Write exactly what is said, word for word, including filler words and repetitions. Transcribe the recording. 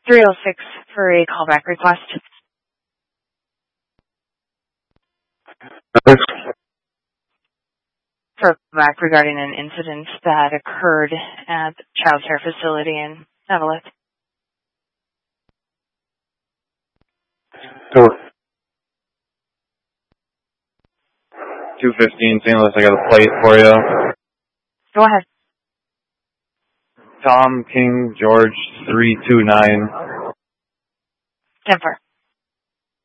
three oh six for a callback request. For back regarding an incident that occurred at the child care facility in Eveleth. Door. two fifteen, Saint Louis, I got a plate for you. Go ahead. Tom King George three two nine. ten four.